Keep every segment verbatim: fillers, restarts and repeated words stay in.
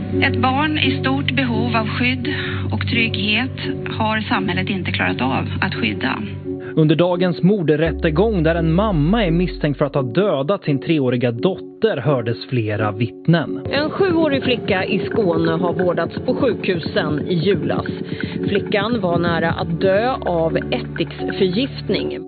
Ett barn i stort behov av skydd och trygghet har samhället inte klarat av att skydda. Under dagens mordrättegång där en mamma är misstänkt för att ha dödat sin treåriga dotter hördes flera vittnen. En sjuårig flicka i Skåne har vårdats på sjukhusen i julas. Flickan var nära att dö av ättiksförgiftning.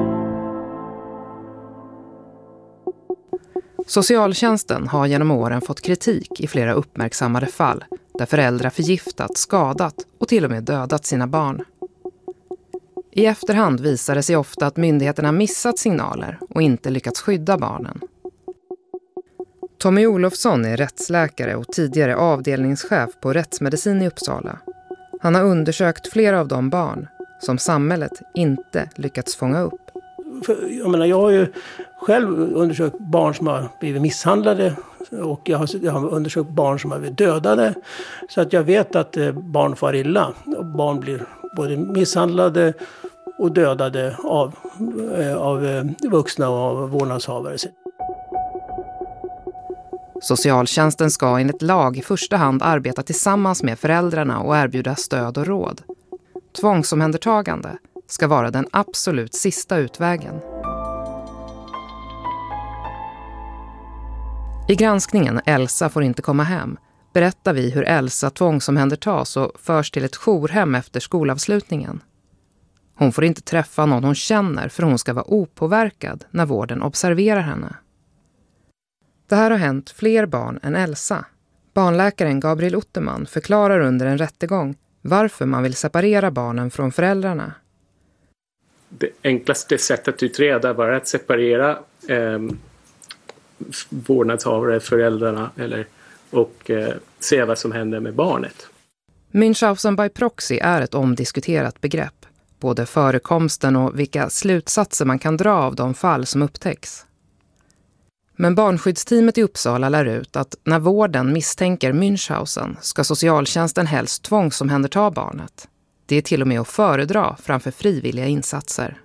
Socialtjänsten har genom åren fått kritik i flera uppmärksammade fall där föräldrar förgiftat, skadat och till och med dödat sina barn. I efterhand visar det sig ofta att myndigheterna missat signaler och inte lyckats skydda barnen. Tommy Olofsson är rättsläkare och tidigare avdelningschef på rättsmedicin i Uppsala. Han har undersökt flera av de barn som samhället inte lyckats fånga upp. För, jag menar, jag har ju själv undersökt barn som har blivit misshandlade och jag har, jag har undersökt barn som har blivit dödade. Så att jag vet att eh, barn far illa. Och barn blir både misshandlade och dödade av, eh, av eh, vuxna och av vårdnadshavare. Socialtjänsten ska enligt lag i första hand arbeta tillsammans med föräldrarna och erbjuda stöd och råd. Tvångsomhändertagande ska vara den absolut sista utvägen. I granskningen Elsa får inte komma hem berättar vi hur Elsa tvångsomhändertas och förs till ett jourhem efter skolavslutningen. Hon får inte träffa någon hon känner för hon ska vara opåverkad när vården observerar henne. Det här har hänt fler barn än Elsa. Barnläkaren Gabriel Otterman förklarar under en rättegång varför man vill separera barnen från föräldrarna. Det enklaste sättet att utreda var att separera eh, vårdnadshavare, föräldrarna eller, och eh, se vad som händer med barnet. Münchhausen by proxy är ett omdiskuterat begrepp. Både förekomsten och vilka slutsatser man kan dra av de fall som upptäcks. Men barnskyddsteamet i Uppsala lär ut att när vården misstänker Münchhausen ska socialtjänsten helst tvångsomhänderta barnet. Det är till och med att föredra framför frivilliga insatser.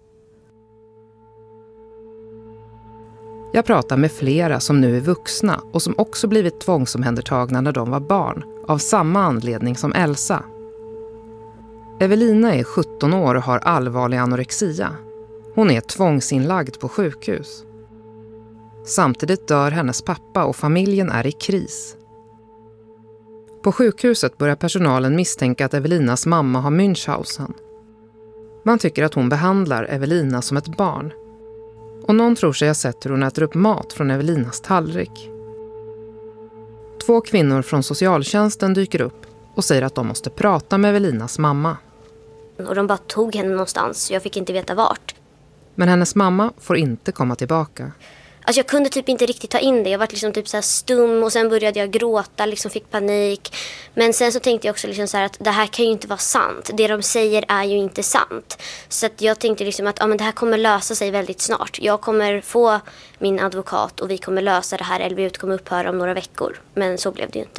Jag pratar med flera som nu är vuxna och som också blivit tvångsomhändertagna när de var barn av samma anledning som Elsa. Evelina är sjutton år och har allvarlig anorexia. Hon är tvångsinlagd på sjukhus. Samtidigt dör hennes pappa och familjen är i kris. På sjukhuset börjar personalen misstänka att Evelinas mamma har Münchhausen. Man tycker att hon behandlar Evelina som ett barn. Och någon tror sig ha sett hur hon äter upp mat från Evelinas tallrik. Två kvinnor från socialtjänsten dyker upp och säger att de måste prata med Evelinas mamma. Och de bara tog henne någonstans, jag fick inte veta vart. Men hennes mamma får inte komma tillbaka. Alltså jag kunde typ inte riktigt ta in det. Jag var liksom typ så här stum och sen började jag gråta, liksom fick panik. Men sen så tänkte jag också liksom så här att det här kan ju inte vara sant. Det de säger är ju inte sant. Så att jag tänkte liksom att ja, men det här kommer lösa sig väldigt snart. Jag kommer få min advokat och vi kommer lösa det här. L V U kommer upphöra om några veckor. Men så blev det ju inte.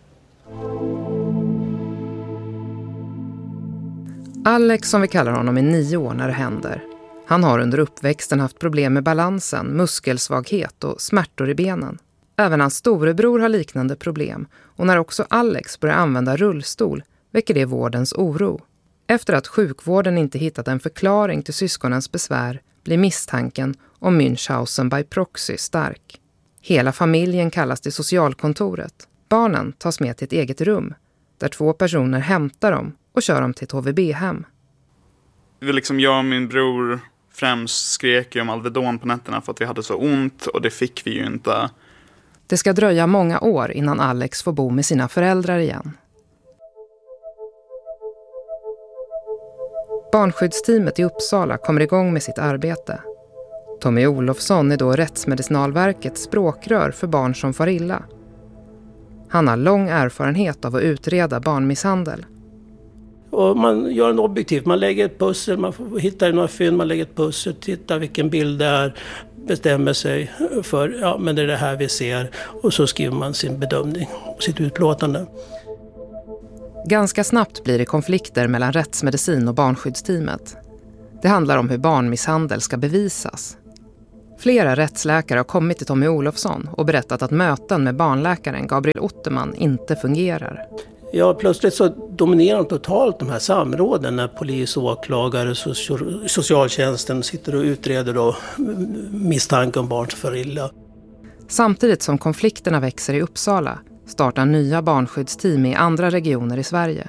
Alex, som vi kallar honom, är nio år när det händer. Han har under uppväxten haft problem med balansen, muskelsvaghet och smärtor i benen. Även hans storebror har liknande problem och när också Alex börjar använda rullstol väcker det vårdens oro. Efter att sjukvården inte hittat en förklaring till syskonens besvär blir misstanken om Münchhausen by proxy stark. Hela familjen kallas till socialkontoret. Barnen tas med till ett eget rum där två personer hämtar dem och kör dem till ett H V B-hem. Det var liksom jag och min bror främst skrek ju om Alvedon på nätterna för att vi hade så ont och det fick vi ju inte. Det ska dröja många år innan Alex får bo med sina föräldrar igen. Barnskyddsteamet i Uppsala kommer igång med sitt arbete. Tommy Olofsson är då Rättsmedicinalverkets språkrör för barn som far illa. Han har lång erfarenhet av att utreda barnmisshandel. Och man gör en objektiv, man lägger ett pussel, man får hitta några fynd, man lägger ett pussel, tittar vilken bild det är, bestämmer sig för, ja men det är det här vi ser och så skriver man sin bedömning, sitt utlåtande. Ganska snabbt blir det konflikter mellan rättsmedicin och barnskyddsteamet. Det handlar om hur barnmisshandel ska bevisas. Flera rättsläkare har kommit till Tommy Olofsson och berättat att möten med barnläkaren Gabriel Otterman inte fungerar. Ja, plötsligt så dominerar de totalt de här samråden när polis, åklagare, socialtjänsten sitter och utreder då misstanke om barn för illa. Samtidigt som konflikterna växer i Uppsala startar nya barnskyddsteam i andra regioner i Sverige.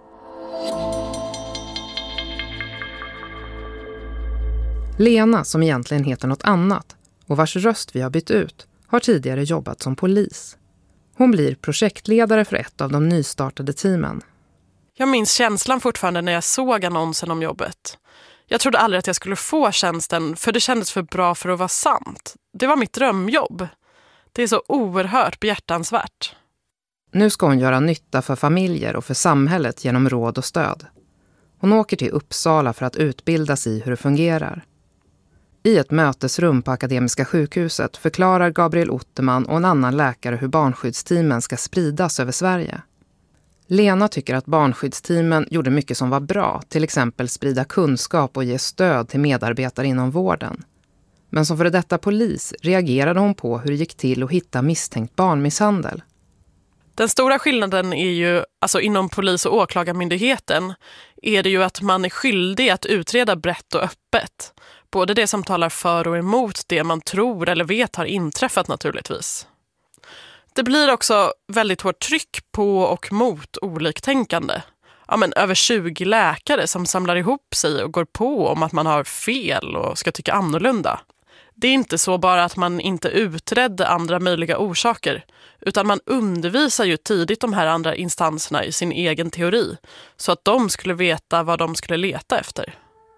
Lena, som egentligen heter något annat och vars röst vi har bytt ut, har tidigare jobbat som polis. Hon blir projektledare för ett av de nystartade teamen. Jag minns känslan fortfarande när jag såg annonsen om jobbet. Jag trodde aldrig att jag skulle få tjänsten, för det kändes för bra för att vara sant. Det var mitt drömjobb. Det är så oerhört behjärtansvärt. Nu ska hon göra nytta för familjer och för samhället genom råd och stöd. Hon åker till Uppsala för att utbildas i hur det fungerar. I ett mötesrum på Akademiska sjukhuset förklarar Gabriel Otterman och en annan läkare hur barnskyddsteamen ska spridas över Sverige. Lena tycker att barnskyddsteamen gjorde mycket som var bra, till exempel sprida kunskap och ge stöd till medarbetare inom vården. Men som före detta polis reagerade hon på hur det gick till att hitta misstänkt barnmisshandel. Den stora skillnaden är ju, alltså inom polis- och åklagarmyndigheten, är det ju att man är skyldig att utreda brett och öppet. Både det som talar för och emot det man tror eller vet har inträffat naturligtvis. Det blir också väldigt hårt tryck på och mot oliktänkande. Ja, men över tjugo läkare som samlar ihop sig och går på om att man har fel och ska tycka annorlunda. Det är inte så bara att man inte utredde andra möjliga orsaker, utan man undervisar ju tidigt de här andra instanserna i sin egen teori så att de skulle veta vad de skulle leta efter.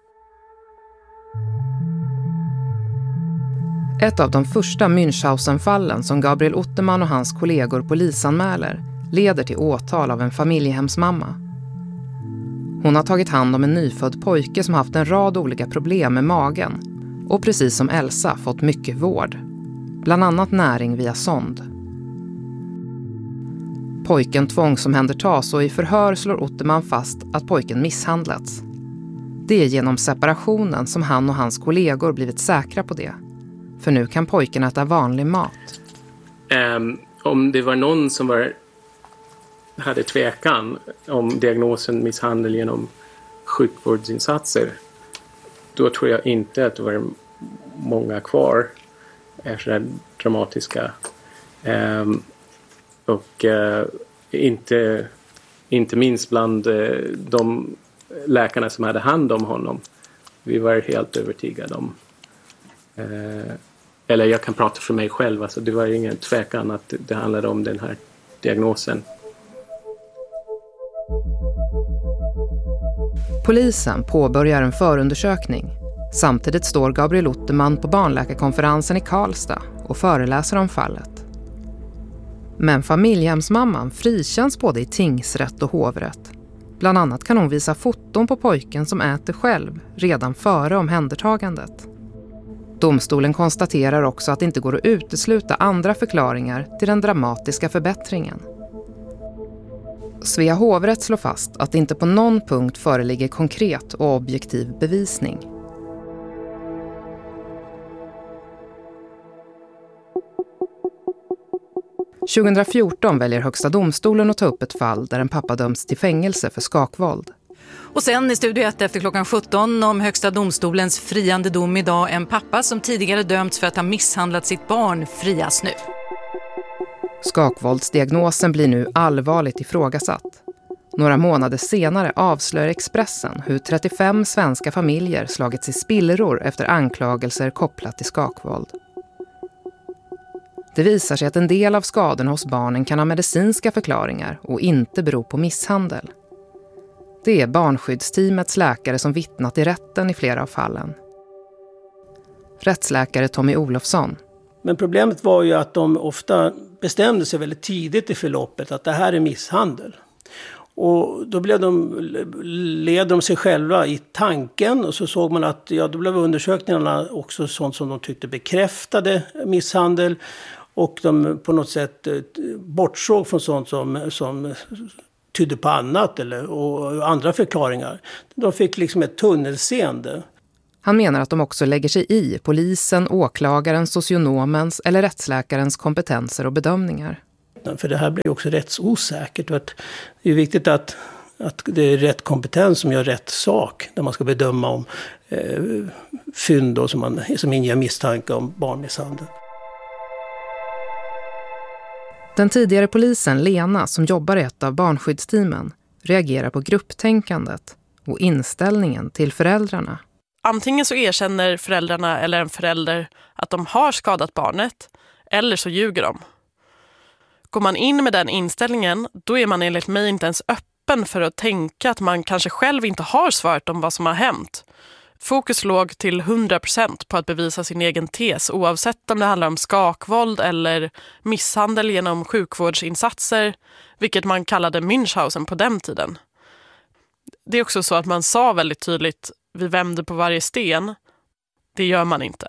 Ett av de första Münchhausen-fallen som Gabriel Otterman och hans kollegor polisanmäler leder till åtal av en familjehemsmamma. Hon har tagit hand om en nyfödd pojke som haft en rad olika problem med magen och precis som Elsa fått mycket vård, bland annat näring via sond. Pojken tvångsomhändertas och i förhör slår Otterman fast att pojken misshandlats. Det är genom separationen som han och hans kollegor blivit säkra på det. För nu kan pojken äta vanlig mat. Um, om det var någon som var, hade tvekan om diagnosen misshandel genom sjukvårdsinsatser, då tror jag inte att det var många kvar är så där dramatiska. Um, och uh, inte, inte minst bland uh, de läkarna som hade hand om honom. Vi var helt övertygade om. Uh, eller jag kan prata för mig själv. Alltså det var ingen tvekan att det handlade om den här diagnosen. Polisen påbörjar en förundersökning. Samtidigt står Gabriel Otterman på barnläkarkonferensen i Karlstad och föreläser om fallet. Men familjehemsmamman frikänns både i tingsrätt och hovrätt. Bland annat kan hon visa foton på pojken som äter själv redan före omhändertagandet. Domstolen konstaterar också att det inte går att utesluta andra förklaringar till den dramatiska förbättringen. Svea hovrätt slår fast att det inte på någon punkt föreligger konkret och objektiv bevisning. tjugohundrafjorton väljer Högsta domstolen att ta upp ett fall där en pappa döms till fängelse för skakvåld. Och sen i Studio ett efter klockan sjutton om Högsta domstolens friande dom idag. En pappa som tidigare dömts för att ha misshandlat sitt barn frias nu. Skakvåldsdiagnosen blir nu allvarligt ifrågasatt. Några månader senare avslöjar Expressen hur trettiofem svenska familjer slagits i spillror efter anklagelser kopplat till skakvåld. Det visar sig att en del av skadorna hos barnen kan ha medicinska förklaringar och inte bero på misshandel. Det är barnskyddsteamets läkare som vittnat i rätten i flera av fallen. Rättsläkare Tommy Olofsson. Men problemet var ju att de ofta bestämde sig väldigt tidigt i förloppet att det här är misshandel. Och då blev de, led de sig själva i tanken och så såg man att ja, då blev undersökningarna också sånt som de tyckte bekräftade misshandel. Och de på något sätt bortsåg från sånt som, som tydde på annat eller, och andra förklaringar. De fick liksom ett tunnelseende. Han menar att de också lägger sig i polisen, åklagaren, socionomens eller rättsläkarens kompetenser och bedömningar. För det här blir också rättsosäkert. Och att det är viktigt att, att det är rätt kompetens som gör rätt sak när man ska bedöma om eh, fynd då, som, man, som inger misstanke om barnmisshandel. Den tidigare polisen Lena, som jobbar i ett av barnskyddsteamen, reagerar på grupptänkandet och inställningen till föräldrarna. Antingen så erkänner föräldrarna eller en förälder att de har skadat barnet, eller så ljuger de. Går man in med den inställningen, då är man enligt mig inte ens öppen för att tänka att man kanske själv inte har svarat om vad som har hänt. Fokus låg till hundra procent på att bevisa sin egen tes, oavsett om det handlar om skakvåld eller misshandel genom sjukvårdsinsatser, vilket man kallade Münchhausen på den tiden. Det är också så att man sa väldigt tydligt, vi vänder på varje sten. Det gör man inte.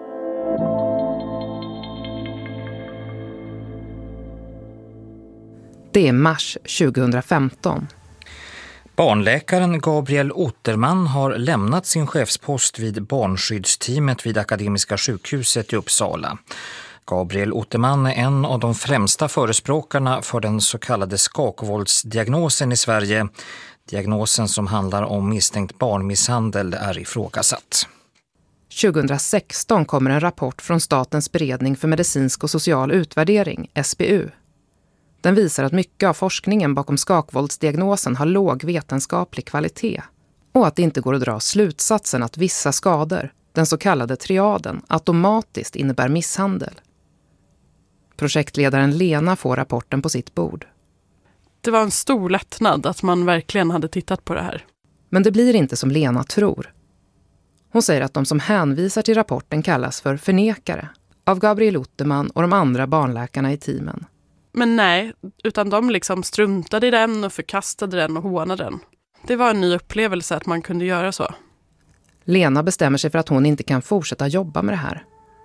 Det är mars tjugohundrafemton. Barnläkaren Gabriel Otterman har lämnat sin chefspost vid barnskyddsteamet vid Akademiska sjukhuset i Uppsala. Gabriel Otterman är en av de främsta förespråkarna för den så kallade skakvåldsdiagnosen i Sverige. Diagnosen som handlar om misstänkt barnmisshandel är ifrågasatt. tjugohundrasexton kommer en rapport från Statens beredning för medicinsk och social utvärdering, S B U. Den visar att mycket av forskningen bakom skakvåldsdiagnosen har låg vetenskaplig kvalitet och att det inte går att dra slutsatsen att vissa skador, den så kallade triaden, automatiskt innebär misshandel. Projektledaren Lena får rapporten på sitt bord. Det var en stor lättnad att man verkligen hade tittat på det här. Men det blir inte som Lena tror. Hon säger att de som hänvisar till rapporten kallas för förnekare av Gabriel Otterman och de andra barnläkarna i teamen. Men nej, utan de liksom struntade i den och förkastade den och hånade den. Det var en ny upplevelse att man kunde göra så. Lena bestämmer sig för att hon inte kan fortsätta jobba med det här.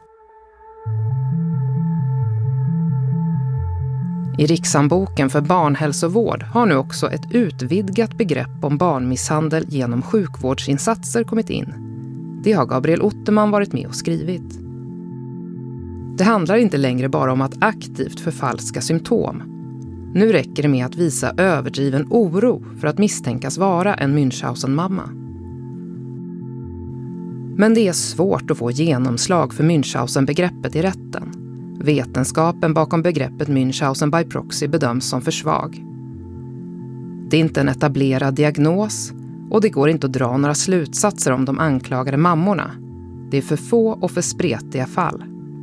I Rikshandboken för barnhälsovård har nu också ett utvidgat begrepp om barnmisshandel genom sjukvårdsinsatser kommit in. Det har Gabriel Otterman varit med och skrivit. Det handlar inte längre bara om att aktivt förfalska symptom. Nu räcker det med att visa överdriven oro för att misstänkas vara en Münchhausen-mamma. Men det är svårt att få genomslag för Münchhausen-begreppet i rätten. Vetenskapen bakom begreppet Münchhausen by proxy bedöms som för svag. Det är inte en etablerad diagnos och det går inte att dra några slutsatser om de anklagade mammorna. Det är för få och för spretiga fall.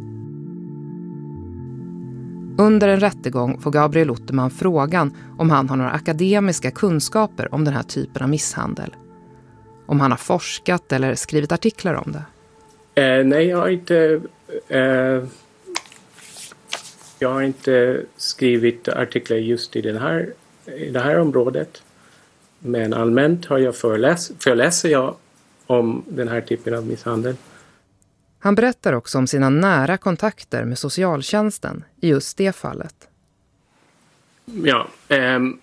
Under en rättegång får Gabriel Otterman frågan om han har några akademiska kunskaper om den här typen av misshandel. Om han har forskat eller skrivit artiklar om det. Eh, nej, jag har inte... Eh, jag har inte skrivit artiklar just i, den här, i det här området. Men allmänt har jag föreläs, föreläser jag om den här typen av misshandel. Han berättar också om sina nära kontakter med socialtjänsten i just det fallet. Ja, ehm,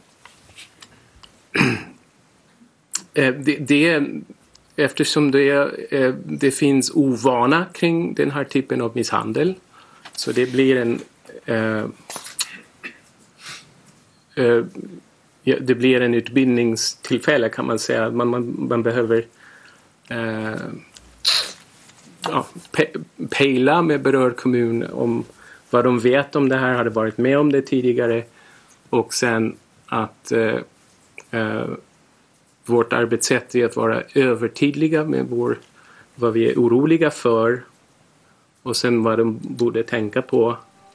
det, det, eftersom det, det finns ovana kring den här typen av misshandel, så det blir en eh, eh, det blir en utbildningstillfälle, kan man säga. Man, man, man behöver eh, ja, pe- pejla med berörd kommun om vad de vet om det här, hade varit med om det tidigare, och sen att eh, eh, vårt arbetssätt är att vara övertydliga med vår, vad vi är oroliga för, och sen vad de borde tänka på.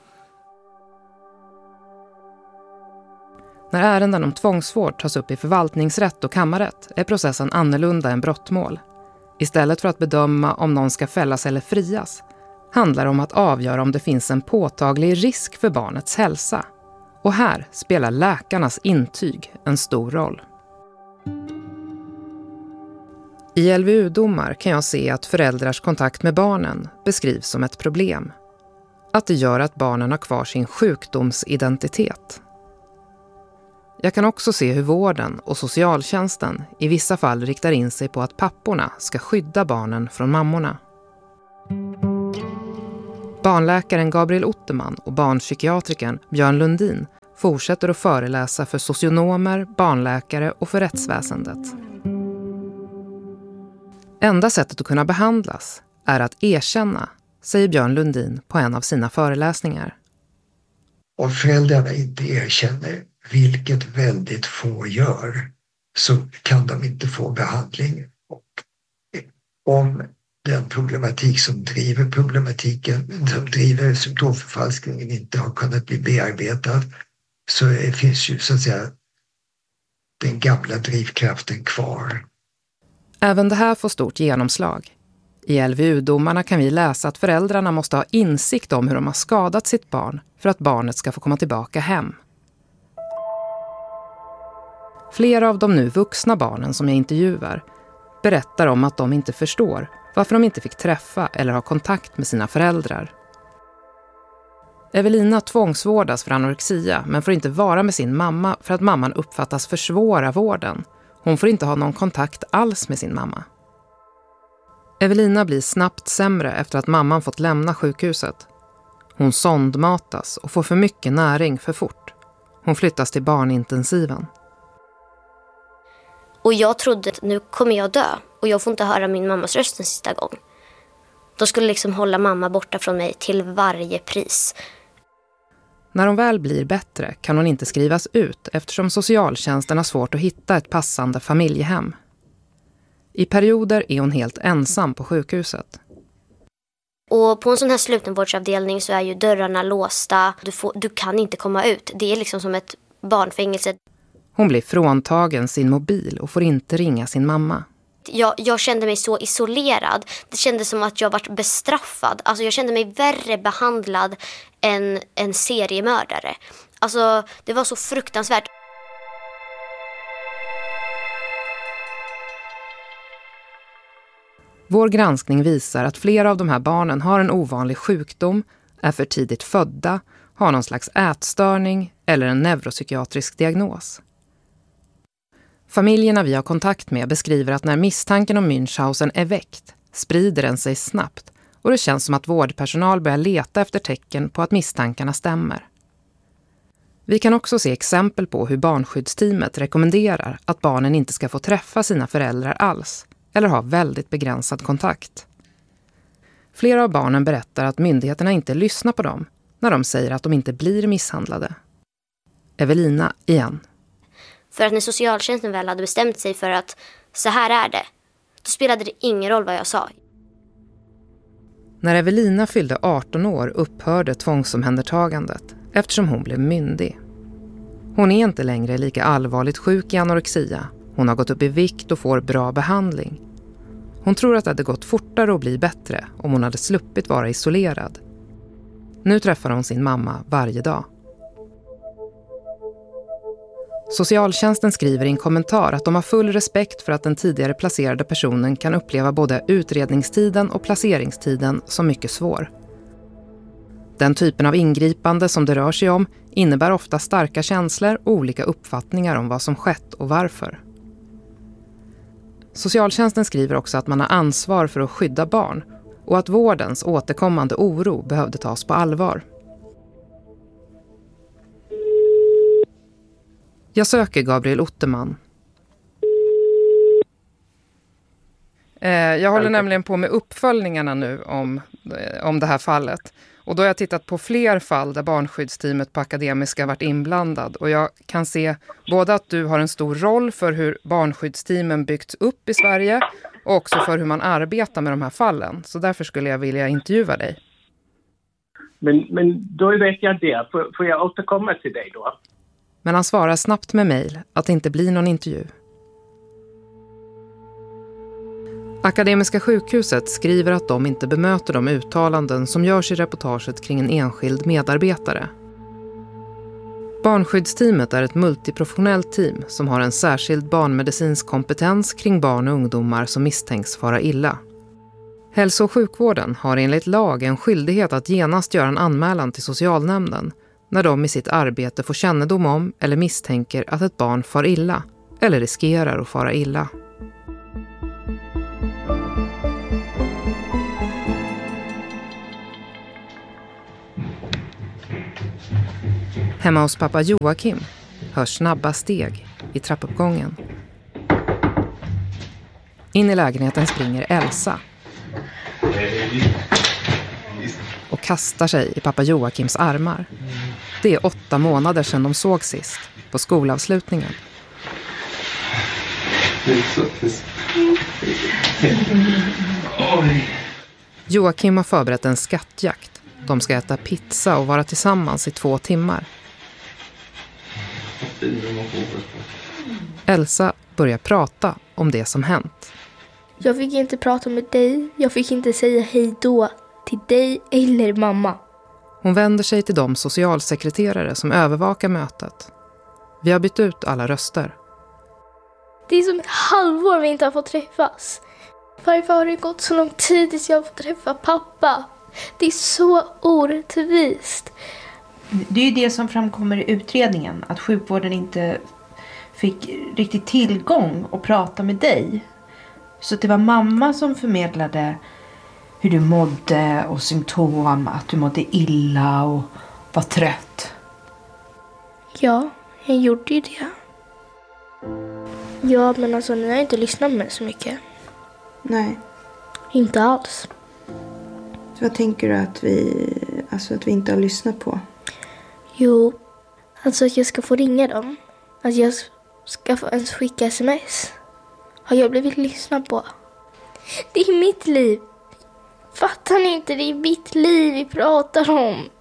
När ärenden om tvångsvård tas upp i förvaltningsrätt och kammarrätt är processen annorlunda än brottmål. Istället för att bedöma om någon ska fällas eller frias handlar det om att avgöra om det finns en påtaglig risk för barnets hälsa. Och här spelar läkarnas intyg en stor roll. I L V U-domar kan jag se att föräldrars kontakt med barnen beskrivs som ett problem. Att det gör att barnen har kvar sin sjukdomsidentitet. Jag kan också se hur vården och socialtjänsten i vissa fall riktar in sig på att papporna ska skydda barnen från mammorna. Barnläkaren Gabriel Otterman och barnpsykiatrikern Björn Lundin fortsätter att föreläsa för socionomer, barnläkare och för rättsväsendet. Enda sättet att kunna behandlas är att erkänna, säger Björn Lundin på en av sina föreläsningar. Om föräldrarna inte erkänner, vilket väldigt få gör, så kan de inte få behandling. Och om den problematik som driver problematiken, som driver symptomförfalskningen inte har kunnat bli bearbetad, så finns ju så att säga den gamla drivkraften kvar. Även det här får stort genomslag. I L V U-domarna kan vi läsa att föräldrarna måste ha insikt om hur de har skadat sitt barn för att barnet ska få komma tillbaka hem. Flera av de nu vuxna barnen som jag intervjuar berättar om att de inte förstår varför de inte fick träffa eller ha kontakt med sina föräldrar. Evelina tvångsvårdas för anorexia men får inte vara med sin mamma för att mamman uppfattas försvåra vården. Hon får inte ha någon kontakt alls med sin mamma. Evelina blir snabbt sämre efter att mamman fått lämna sjukhuset. Hon sondmatas och får för mycket näring för fort. Hon flyttas till barnintensiven. Och jag trodde att nu kommer jag dö och jag får inte höra min mammas röst en sista gång. De skulle liksom hålla mamma borta från mig till varje pris. När hon väl blir bättre kan hon inte skrivas ut eftersom socialtjänsten har svårt att hitta ett passande familjehem. I perioder är hon helt ensam på sjukhuset. Och på en sån här slutenvårdsavdelning så är ju dörrarna låsta. Du, får, du kan inte komma ut. Det är liksom som ett barnfängelse. Hon blir fråntagen sin mobil och får inte ringa sin mamma. Jag, jag kände mig så isolerad. Det kändes som att jag var bestraffad. Alltså jag kände mig värre behandlad än en seriemördare. Alltså det var så fruktansvärt. Vår granskning visar att flera av de här barnen har en ovanlig sjukdom, är för tidigt födda, har någon slags ätstörning eller en neuropsykiatrisk diagnos. Familjerna vi har kontakt med beskriver att när misstanken om Münchhausen är väckt sprider den sig snabbt och det känns som att vårdpersonal börjar leta efter tecken på att misstankarna stämmer. Vi kan också se exempel på hur barnskyddsteamet rekommenderar att barnen inte ska få träffa sina föräldrar alls eller ha väldigt begränsad kontakt. Flera av barnen berättar att myndigheterna inte lyssnar på dem när de säger att de inte blir misshandlade. Evelina igen. För att när socialtjänsten väl hade bestämt sig för att så här är det, då spelade det ingen roll vad jag sa. När Evelina fyllde arton år upphörde tvångsomhändertagandet eftersom hon blev myndig. Hon är inte längre lika allvarligt sjuk i anorexia. Hon har gått upp i vikt och får bra behandling. Hon tror att det hade gått fortare att bli bättre om hon hade sluppit vara isolerad. Nu träffar hon sin mamma varje dag. Socialtjänsten skriver i en kommentar att de har full respekt för att den tidigare placerade personen kan uppleva både utredningstiden och placeringstiden som mycket svår. Den typen av ingripande som det rör sig om innebär ofta starka känslor och olika uppfattningar om vad som skett och varför. Socialtjänsten skriver också att man har ansvar för att skydda barn och att vårdens återkommande oro behövde tas på allvar. Jag söker Gabriel Otterman. Eh, jag håller nämligen på med uppföljningarna nu om, om det här fallet. Och då har jag tittat på fler fall där barnskyddsteamet på Akademiska varit inblandad. Och jag kan se både att du har en stor roll för hur barnskyddsteamen byggts upp i Sverige och också för hur man arbetar med de här fallen. Så därför skulle jag vilja intervjua dig. Men, men då vet jag det. Får, får jag återkomma till dig då? Men han svarar snabbt med mejl att det inte blir någon intervju. Akademiska sjukhuset skriver att de inte bemöter de uttalanden som görs i reportaget kring en enskild medarbetare. Barnskyddsteamet är ett multiprofessionellt team som har en särskild barnmedicinsk kompetens kring barn och ungdomar som misstänks fara illa. Hälso- och sjukvården har enligt lag en skyldighet att genast göra en anmälan till socialnämnden när de i sitt arbete får kännedom om eller misstänker att ett barn far illa eller riskerar att fara illa. Hemma hos pappa Joakim hörs snabba steg i trappuppgången. In i lägenheten springer Elsa och kastar sig i pappa Joakims armar. Det är åtta månader sedan de såg sist, på skolavslutningen. Joakim har förberett en skattjakt. De ska äta pizza och vara tillsammans i två timmar. Elsa börjar prata om det som hänt. Jag fick inte prata med dig. Jag fick inte säga hej då till dig eller mamma. Hon vänder sig till de socialsekreterare som övervakar mötet. Vi har bytt ut alla röster. Det är som ett halvår vi inte har fått träffas. Varför har det gått så lång tid tills jag har fått träffa pappa? Det är så orättvist. Det är ju det som framkommer i utredningen. Att sjukvården inte fick riktigt tillgång att prata med dig. Så det var mamma som förmedlade hur du mådde och symptom. Att du mådde illa och var trött. Ja, jag gjorde ju det. Ja, men alltså ni har inte lyssnat med så mycket. Nej. Inte alls. Så vad tänker du att vi, alltså att vi inte har lyssnat på? Jo, alltså att jag ska få ringa dem. Att jag ska få ens skicka sms. Har jag blivit lyssnad på? Det är mitt liv. Fattar ni inte? Det är mitt liv vi pratar om.